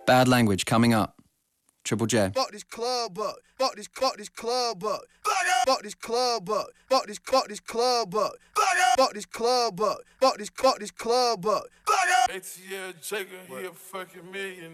Bad language coming up. Triple J. Fuck this club up. Fuck this club up. Fuck this club up. Fuck this club up. Fuck this club up. Fuck this club up. ATL Jacob, he a fucking millionaire.